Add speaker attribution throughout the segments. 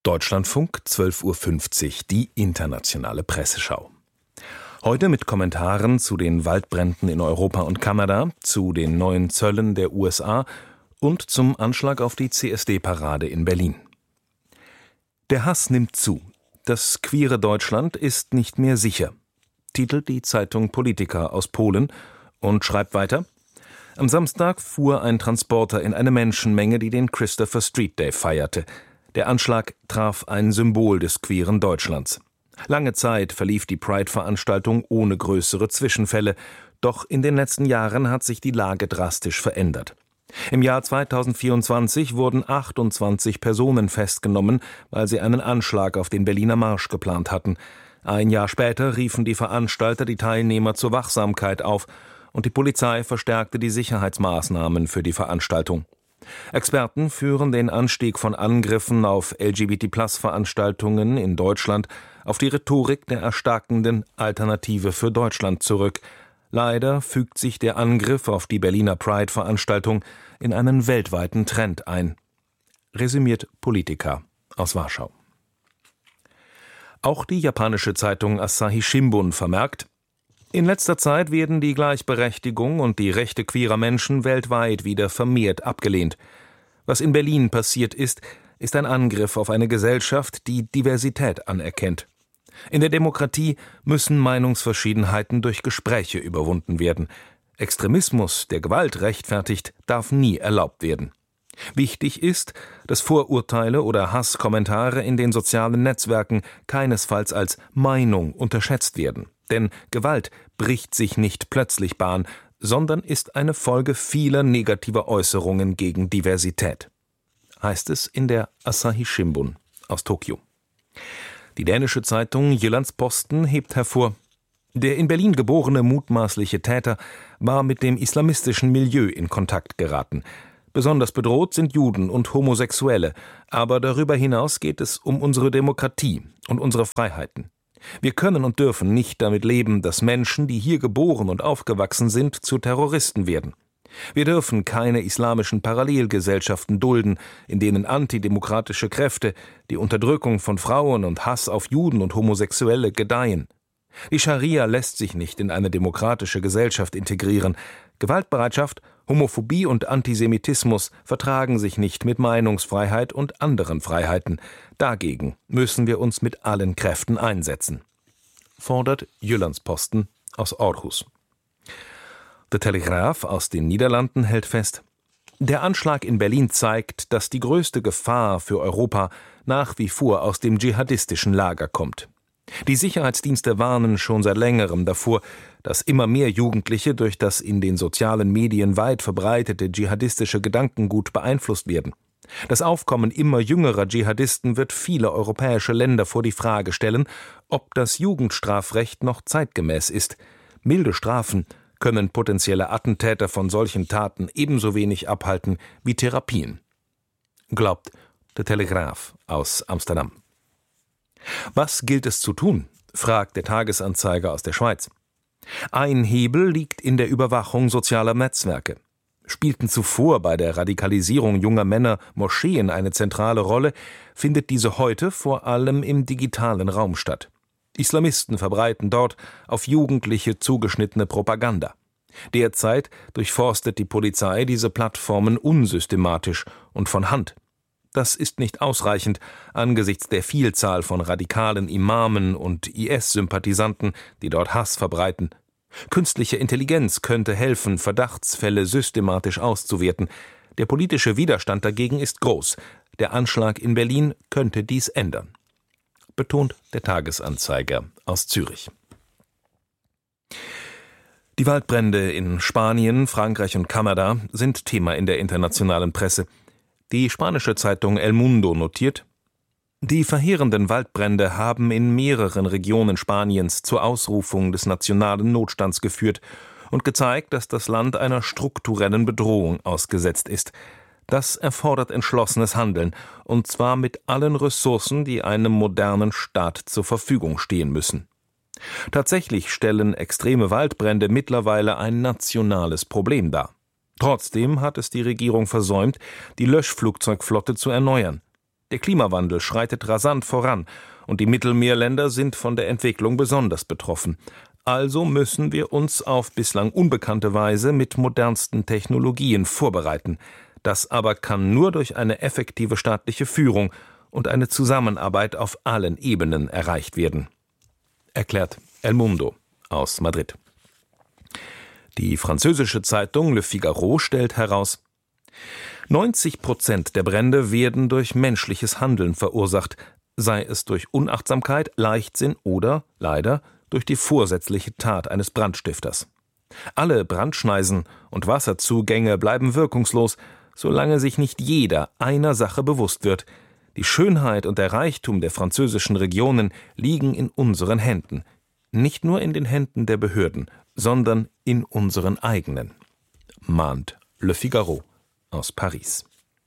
Speaker 1: Deutschlandfunk, 12:50 Uhr, die internationale Presseschau. Heute mit Kommentaren zu den Waldbränden in Europa und Kanada, zu den neuen Zöllen der USA und zum Anschlag auf die CSD-Parade in Berlin. Der Hass nimmt zu. Das queere Deutschland ist nicht mehr sicher, titelt die Zeitung Polityka aus Polen und schreibt weiter: Am Samstag fuhr ein Transporter in eine Menschenmenge, die den Christopher Street Day feierte. Der Anschlag traf ein Symbol des queeren Deutschlands. Lange Zeit verlief die Pride-Veranstaltung ohne größere Zwischenfälle, doch in den letzten Jahren hat sich die Lage drastisch verändert. Im Jahr 2024 wurden 28 Personen festgenommen, weil sie einen Anschlag auf den Berliner Marsch geplant hatten. Ein Jahr später riefen die Veranstalter die Teilnehmer zur Wachsamkeit auf und die Polizei verstärkte die Sicherheitsmaßnahmen für die Veranstaltung. Experten führen den Anstieg von Angriffen auf LGBT+-Veranstaltungen in Deutschland auf die Rhetorik der erstarkenden Alternative für Deutschland zurück. Leider fügt sich der Angriff auf die Berliner Pride-Veranstaltung in einen weltweiten Trend ein. Resümiert Polityka aus Warschau. Auch die japanische Zeitung Asahi Shimbun vermerkt: In letzter Zeit werden die Gleichberechtigung und die Rechte queerer Menschen weltweit wieder vermehrt abgelehnt. Was in Berlin passiert ist ein Angriff auf eine Gesellschaft, die Diversität anerkennt. In der Demokratie müssen Meinungsverschiedenheiten durch Gespräche überwunden werden. Extremismus, der Gewalt rechtfertigt, darf nie erlaubt werden. Wichtig ist, dass Vorurteile oder Hasskommentare in den sozialen Netzwerken keinesfalls als Meinung unterschätzt werden. Denn Gewalt bricht sich nicht plötzlich Bahn, sondern ist eine Folge vieler negativer Äußerungen gegen Diversität, heißt es in der Asahi Shimbun aus Tokio. Die dänische Zeitung Jyllands-Posten hebt hervor: Der in Berlin geborene mutmaßliche Täter war mit dem islamistischen Milieu in Kontakt geraten. Besonders bedroht sind Juden und Homosexuelle, aber darüber hinaus geht es um unsere Demokratie und unsere Freiheiten. Wir können und dürfen nicht damit leben, dass Menschen, die hier geboren und aufgewachsen sind, zu Terroristen werden. Wir dürfen keine islamischen Parallelgesellschaften dulden, in denen antidemokratische Kräfte, die Unterdrückung von Frauen und Hass auf Juden und Homosexuelle gedeihen. Die Scharia lässt sich nicht in eine demokratische Gesellschaft integrieren. Gewaltbereitschaft, Homophobie und Antisemitismus vertragen sich nicht mit Meinungsfreiheit und anderen Freiheiten. Dagegen müssen wir uns mit allen Kräften einsetzen, fordert Jyllands-Posten aus Aarhus. Der Telegraaf aus den Niederlanden hält fest: Der Anschlag in Berlin zeigt, dass die größte Gefahr für Europa nach wie vor aus dem dschihadistischen Lager kommt. Die Sicherheitsdienste warnen schon seit längerem davor, dass immer mehr Jugendliche durch das in den sozialen Medien weit verbreitete dschihadistische Gedankengut beeinflusst werden. Das Aufkommen immer jüngerer Dschihadisten wird viele europäische Länder vor die Frage stellen, ob das Jugendstrafrecht noch zeitgemäß ist. Milde Strafen können potenzielle Attentäter von solchen Taten ebenso wenig abhalten wie Therapien, glaubt der Telegraaf aus Amsterdam. Was gilt es zu tun? Fragt der Tagesanzeiger aus der Schweiz. Ein Hebel liegt in der Überwachung sozialer Netzwerke. Spielten zuvor bei der Radikalisierung junger Männer Moscheen eine zentrale Rolle, findet diese heute vor allem im digitalen Raum statt. Islamisten verbreiten dort auf Jugendliche zugeschnittene Propaganda. Derzeit durchforstet die Polizei diese Plattformen unsystematisch und von Hand. Das ist nicht ausreichend angesichts der Vielzahl von radikalen Imamen und IS-Sympathisanten, die dort Hass verbreiten. Künstliche Intelligenz könnte helfen, Verdachtsfälle systematisch auszuwerten. Der politische Widerstand dagegen ist groß. Der Anschlag in Berlin könnte dies ändern, betont der Tagesanzeiger aus Zürich. Die Waldbrände in Spanien, Frankreich und Kanada sind Thema in der internationalen Presse. Die spanische Zeitung El Mundo notiert: Die verheerenden Waldbrände haben in mehreren Regionen Spaniens zur Ausrufung des nationalen Notstands geführt und gezeigt, dass das Land einer strukturellen Bedrohung ausgesetzt ist. Das erfordert entschlossenes Handeln, und zwar mit allen Ressourcen, die einem modernen Staat zur Verfügung stehen müssen. Tatsächlich stellen extreme Waldbrände mittlerweile ein nationales Problem dar. Trotzdem hat es die Regierung versäumt, die Löschflugzeugflotte zu erneuern. Der Klimawandel schreitet rasant voran und die Mittelmeerländer sind von der Entwicklung besonders betroffen. Also müssen wir uns auf bislang unbekannte Weise mit modernsten Technologien vorbereiten. Das aber kann nur durch eine effektive staatliche Führung und eine Zusammenarbeit auf allen Ebenen erreicht werden, erklärt El Mundo aus Madrid. Die französische Zeitung Le Figaro stellt heraus: 90% der Brände werden durch menschliches Handeln verursacht, sei es durch Unachtsamkeit, Leichtsinn oder, leider, durch die vorsätzliche Tat eines Brandstifters. Alle Brandschneisen und Wasserzugänge bleiben wirkungslos, solange sich nicht jeder einer Sache bewusst wird: Die Schönheit und der Reichtum der französischen Regionen liegen in unseren Händen. Nicht nur in den Händen der Behörden, sondern in unseren eigenen, mahnt Le Figaro aus Paris.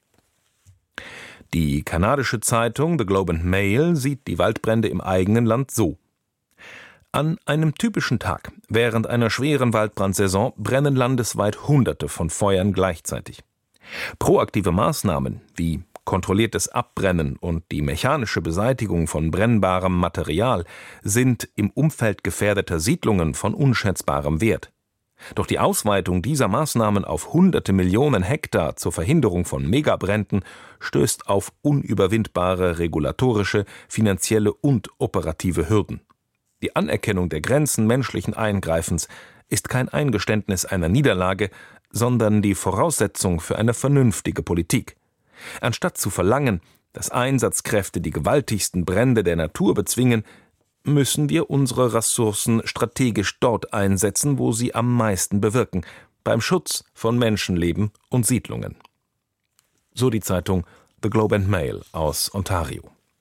Speaker 1: Die kanadische Zeitung The Globe and Mail sieht die Waldbrände im eigenen Land so: An einem typischen Tag während einer schweren Waldbrandsaison brennen landesweit Hunderte von Feuern gleichzeitig. Proaktive Maßnahmen wie kontrolliertes Abbrennen und die mechanische Beseitigung von brennbarem Material sind im Umfeld gefährdeter Siedlungen von unschätzbarem Wert. Doch die Ausweitung dieser Maßnahmen auf hunderte Millionen Hektar zur Verhinderung von Megabränden stößt auf unüberwindbare regulatorische, finanzielle und operative Hürden. Die Anerkennung der Grenzen menschlichen Eingreifens ist kein Eingeständnis einer Niederlage, sondern die Voraussetzung für eine vernünftige Politik. Anstatt zu verlangen, dass Einsatzkräfte die gewaltigsten Brände der Natur bezwingen, müssen wir unsere Ressourcen strategisch dort einsetzen, wo sie am meisten bewirken, beim Schutz von Menschenleben und Siedlungen. So die Zeitung The Globe and Mail aus Ontario.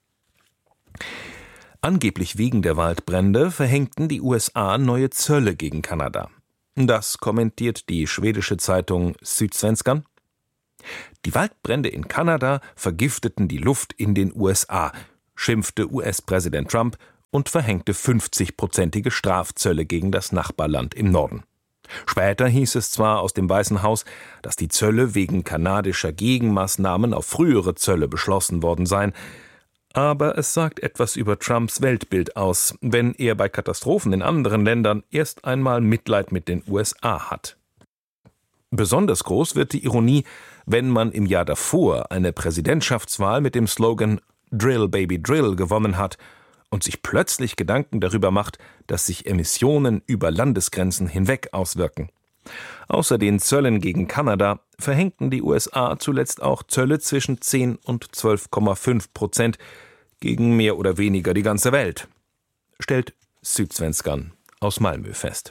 Speaker 1: Angeblich wegen der Waldbrände verhängten die USA neue Zölle gegen Kanada. Das kommentiert die schwedische Zeitung Sydsvenskan. Die Waldbrände in Kanada vergifteten die Luft in den USA, schimpfte US-Präsident Trump und verhängte 50-prozentige Strafzölle gegen das Nachbarland im Norden. Später hieß es zwar aus dem Weißen Haus, dass die Zölle wegen kanadischer Gegenmaßnahmen auf frühere Zölle beschlossen worden seien, aber es sagt etwas über Trumps Weltbild aus, wenn er bei Katastrophen in anderen Ländern erst einmal Mitleid mit den USA hat. Besonders groß wird die Ironie, wenn man im Jahr davor eine Präsidentschaftswahl mit dem Slogan »Drill, Baby, Drill« gewonnen hat und sich plötzlich Gedanken darüber macht, dass sich Emissionen über Landesgrenzen hinweg auswirken. Außer den Zöllen gegen Kanada verhängten die USA zuletzt auch Zölle zwischen 10 und 12,5% gegen mehr oder weniger die ganze Welt, stellt Sydsvenskan aus Malmö fest.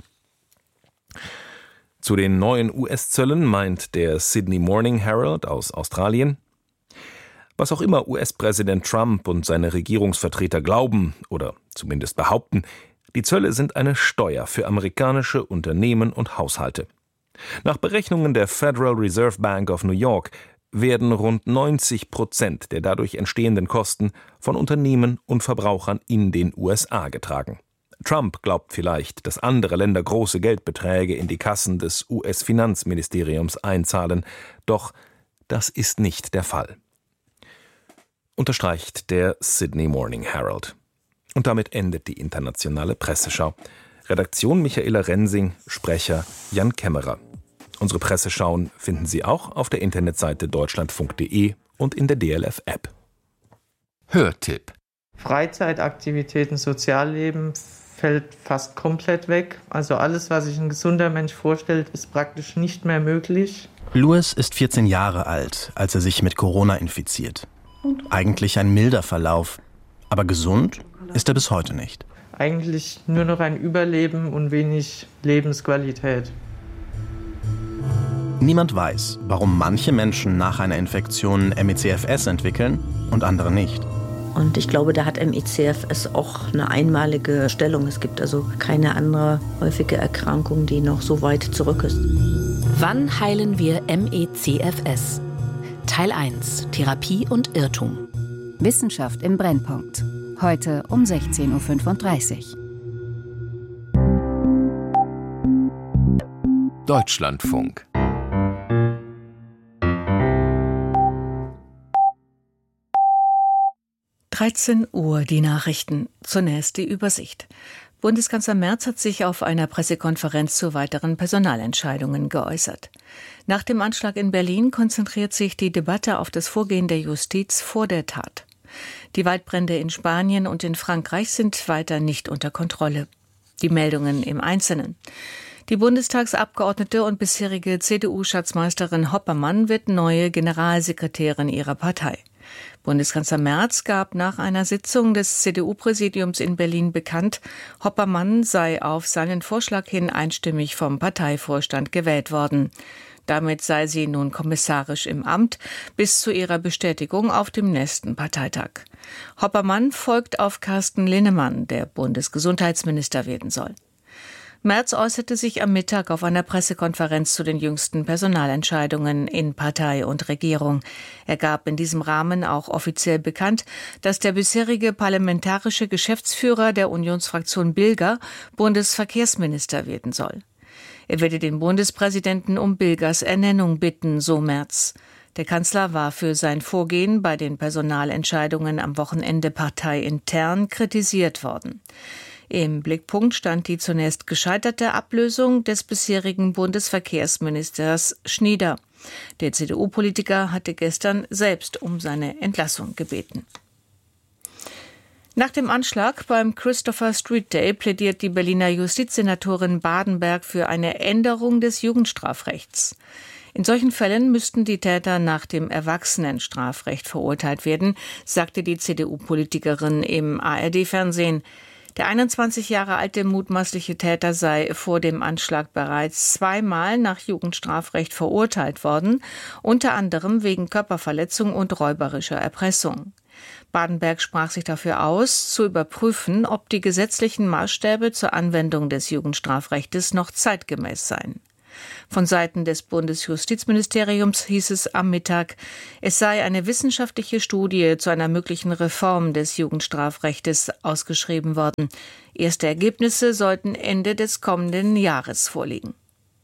Speaker 1: Zu den neuen US-Zöllen meint der Sydney Morning Herald aus Australien: Was auch immer US-Präsident Trump und seine Regierungsvertreter glauben oder zumindest behaupten, die Zölle sind eine Steuer für amerikanische Unternehmen und Haushalte. Nach Berechnungen der Federal Reserve Bank of New York werden rund 90% der dadurch entstehenden Kosten von Unternehmen und Verbrauchern in den USA getragen. Trump glaubt vielleicht, dass andere Länder große Geldbeträge in die Kassen des US-Finanzministeriums einzahlen, doch das ist nicht der Fall, unterstreicht der Sydney Morning Herald. Und damit endet die internationale Presseschau. Redaktion Michaela Rensing, Sprecher Jan Kämmerer. Unsere Presseschauen finden Sie auch auf der Internetseite deutschlandfunk.de und in der DLF-App.
Speaker 2: Hörtipp:
Speaker 3: Freizeitaktivitäten, Sozialleben fällt fast komplett weg. Also alles, was sich ein gesunder Mensch vorstellt, ist praktisch nicht mehr möglich.
Speaker 4: Louis ist 14 Jahre alt, als er sich mit Corona infiziert. Eigentlich ein milder Verlauf, aber gesund ist er bis heute nicht.
Speaker 3: Eigentlich nur noch ein Überleben und wenig Lebensqualität.
Speaker 4: Niemand weiß, warum manche Menschen nach einer Infektion ME/CFS entwickeln und andere nicht.
Speaker 5: Und ich glaube, da hat ME/CFS auch eine einmalige Stellung. Es gibt also keine andere häufige Erkrankung, die noch so weit zurück ist.
Speaker 6: Wann heilen wir ME/CFS? Teil 1: Therapie und Irrtum.
Speaker 7: Wissenschaft im Brennpunkt. Heute um 16:35 Uhr.
Speaker 2: Deutschlandfunk.
Speaker 8: 13 Uhr die Nachrichten. Zunächst die Übersicht. Bundeskanzler Merz hat sich auf einer Pressekonferenz zu weiteren Personalentscheidungen geäußert. Nach dem Anschlag in Berlin konzentriert sich die Debatte auf das Vorgehen der Justiz vor der Tat. Die Waldbrände in Spanien und in Frankreich sind weiter nicht unter Kontrolle. Die Meldungen im Einzelnen. Die Bundestagsabgeordnete und bisherige CDU-Schatzmeisterin Hoppermann wird neue Generalsekretärin ihrer Partei. Bundeskanzler Merz gab nach einer Sitzung des CDU-Präsidiums in Berlin bekannt, Hoppermann sei auf seinen Vorschlag hin einstimmig vom Parteivorstand gewählt worden. Damit sei sie nun kommissarisch im Amt bis zu ihrer Bestätigung auf dem nächsten Parteitag. Hoppermann folgt auf Carsten Linnemann, der Bundesgesundheitsminister werden soll. Merz äußerte sich am Mittag auf einer Pressekonferenz zu den jüngsten Personalentscheidungen in Partei und Regierung. Er gab in diesem Rahmen auch offiziell bekannt, dass der bisherige parlamentarische Geschäftsführer der Unionsfraktion Bilger Bundesverkehrsminister werden soll. Er werde den Bundespräsidenten um Bilgers Ernennung bitten, so Merz. Der Kanzler war für sein Vorgehen bei den Personalentscheidungen am Wochenende parteiintern kritisiert worden. Im Blickpunkt stand die zunächst gescheiterte Ablösung des bisherigen Bundesverkehrsministers Schnieder. Der CDU-Politiker hatte gestern selbst um seine Entlassung gebeten. Nach dem Anschlag beim Christopher Street Day plädiert die Berliner Justizsenatorin Badenberg für eine Änderung des Jugendstrafrechts. In solchen Fällen müssten die Täter nach dem Erwachsenenstrafrecht verurteilt werden, sagte die CDU-Politikerin im ARD-Fernsehen. Der 21 Jahre alte mutmaßliche Täter sei vor dem Anschlag bereits zweimal nach Jugendstrafrecht verurteilt worden, unter anderem wegen Körperverletzung und räuberischer Erpressung. Badenberg sprach sich dafür aus, zu überprüfen, ob die gesetzlichen Maßstäbe zur Anwendung des Jugendstrafrechtes noch zeitgemäß seien. Von Seiten des Bundesjustizministeriums hieß es am Mittag, es sei eine wissenschaftliche Studie zu einer möglichen Reform des Jugendstrafrechtes ausgeschrieben worden. Erste Ergebnisse sollten Ende des kommenden Jahres vorliegen.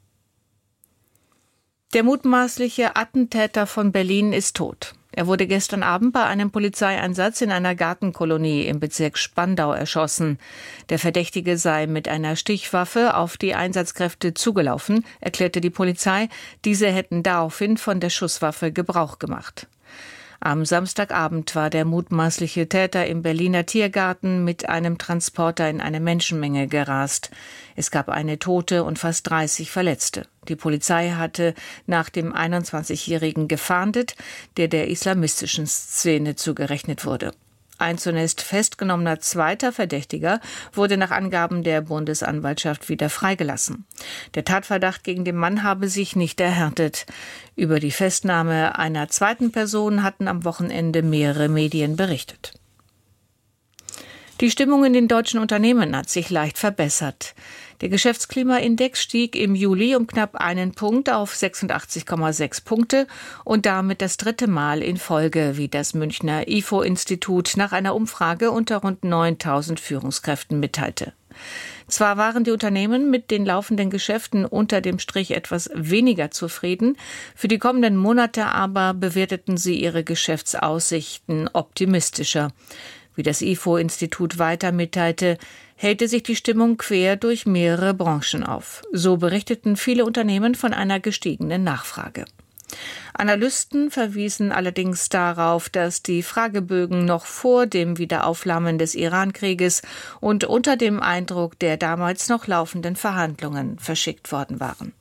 Speaker 8: Der mutmaßliche Attentäter von Berlin ist tot. Er wurde gestern Abend bei einem Polizeieinsatz in einer Gartenkolonie im Bezirk Spandau erschossen. Der Verdächtige sei mit einer Stichwaffe auf die Einsatzkräfte zugelaufen, erklärte die Polizei. Diese hätten daraufhin von der Schusswaffe Gebrauch gemacht. Am Samstagabend war der mutmaßliche Täter im Berliner Tiergarten mit einem Transporter in eine Menschenmenge gerast. Es gab eine Tote und fast 30 Verletzte. Die Polizei hatte nach dem 21-Jährigen gefahndet, der islamistischen Szene zugerechnet wurde. Ein zunächst festgenommener zweiter Verdächtiger wurde nach Angaben der Bundesanwaltschaft wieder freigelassen. Der Tatverdacht gegen den Mann habe sich nicht erhärtet. Über die Festnahme einer zweiten Person hatten am Wochenende mehrere Medien berichtet. Die Stimmung in den deutschen Unternehmen hat sich leicht verbessert. Der Geschäftsklimaindex stieg im Juli um knapp 1 Punkt auf 86,6 Punkte und damit das 3. Mal in Folge, wie das Münchner IFO-Institut nach einer Umfrage unter rund 9.000 Führungskräften mitteilte. Zwar waren die Unternehmen mit den laufenden Geschäften unter dem Strich etwas weniger zufrieden, für die kommenden Monate aber bewerteten sie ihre Geschäftsaussichten optimistischer. Wie das IFO-Institut weiter mitteilte, hellte sich die Stimmung quer durch mehrere Branchen auf. So berichteten viele Unternehmen von einer gestiegenen Nachfrage. Analysten verwiesen allerdings darauf, dass die Fragebögen noch vor dem Wiederaufflammen des Iran-Krieges und unter dem Eindruck der damals noch laufenden Verhandlungen verschickt worden waren.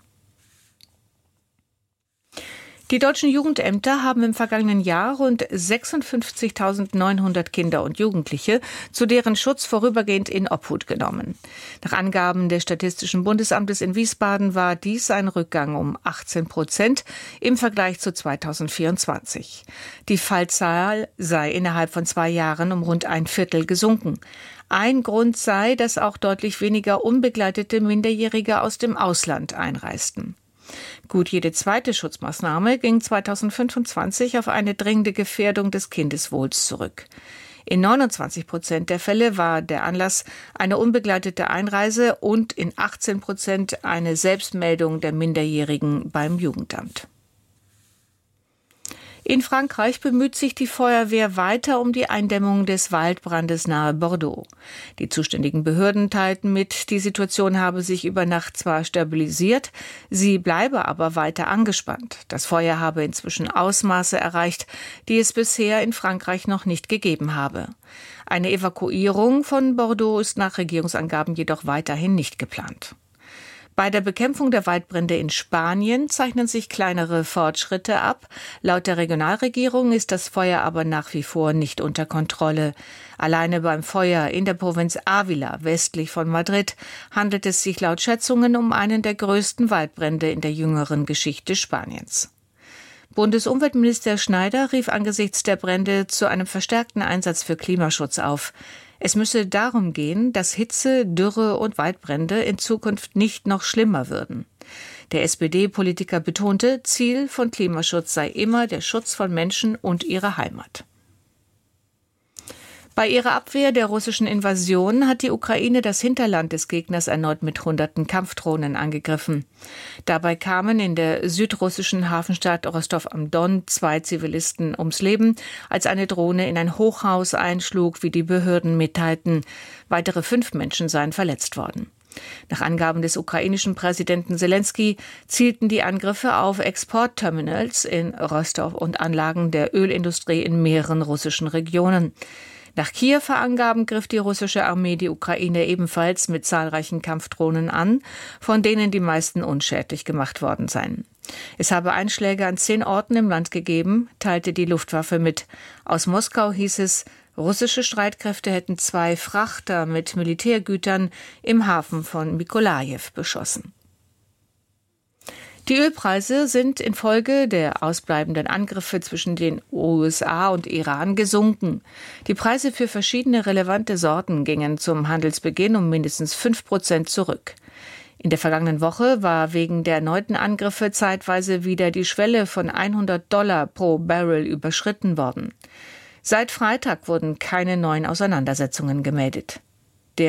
Speaker 8: Die deutschen Jugendämter haben im vergangenen Jahr rund 56.900 Kinder und Jugendliche zu deren Schutz vorübergehend in Obhut genommen. Nach Angaben des Statistischen Bundesamtes in Wiesbaden war dies ein Rückgang um 18% im Vergleich zu 2024. Die Fallzahl sei innerhalb von 2 Jahren um rund 1/4 gesunken. Ein Grund sei, dass auch deutlich weniger unbegleitete Minderjährige aus dem Ausland einreisten. Gut jede zweite Schutzmaßnahme ging 2025 auf eine dringende Gefährdung des Kindeswohls zurück. In 29% der Fälle war der Anlass eine unbegleitete Einreise und in 18% eine Selbstmeldung der Minderjährigen beim Jugendamt. In Frankreich bemüht sich die Feuerwehr weiter um die Eindämmung des Waldbrandes nahe Bordeaux. Die zuständigen Behörden teilten mit, die Situation habe sich über Nacht zwar stabilisiert, sie bleibe aber weiter angespannt. Das Feuer habe inzwischen Ausmaße erreicht, die es bisher in Frankreich noch nicht gegeben habe. Eine Evakuierung von Bordeaux ist nach Regierungsangaben jedoch weiterhin nicht geplant. Bei der Bekämpfung der Waldbrände in Spanien zeichnen sich kleinere Fortschritte ab. Laut der Regionalregierung ist das Feuer aber nach wie vor nicht unter Kontrolle. Alleine beim Feuer in der Provinz Ávila westlich von Madrid handelt es sich laut Schätzungen um einen der größten Waldbrände in der jüngeren Geschichte Spaniens. Bundesumweltminister Schneider rief angesichts der Brände zu einem verstärkten Einsatz für Klimaschutz auf. Es müsse darum gehen, dass Hitze, Dürre und Waldbrände in Zukunft nicht noch schlimmer würden. Der SPD-Politiker betonte, Ziel von Klimaschutz sei immer der Schutz von Menschen und ihrer Heimat. Bei ihrer Abwehr der russischen Invasion hat die Ukraine das Hinterland des Gegners erneut mit hunderten Kampfdrohnen angegriffen. Dabei kamen in der südrussischen Hafenstadt Rostov am Don 2 Zivilisten ums Leben, als eine Drohne in ein Hochhaus einschlug, wie die Behörden mitteilten. Weitere 5 Menschen seien verletzt worden. Nach Angaben des ukrainischen Präsidenten Selenskyj zielten die Angriffe auf Exportterminals in Rostov und Anlagen der Ölindustrie in mehreren russischen Regionen. Nach Kiewer Angaben griff die russische Armee die Ukraine ebenfalls mit zahlreichen Kampfdrohnen an, von denen die meisten unschädlich gemacht worden seien. Es habe Einschläge an 10 Orten im Land gegeben, teilte die Luftwaffe mit. Aus Moskau hieß es, russische Streitkräfte hätten 2 Frachter mit Militärgütern im Hafen von Mykolajiw beschossen. Die Ölpreise sind infolge der ausbleibenden Angriffe zwischen den USA und Iran gesunken. Die Preise für verschiedene relevante Sorten gingen zum Handelsbeginn um mindestens 5% zurück. In der vergangenen Woche war wegen der erneuten Angriffe zeitweise wieder die Schwelle von $100 pro Barrel überschritten worden. Seit Freitag wurden keine neuen Auseinandersetzungen gemeldet.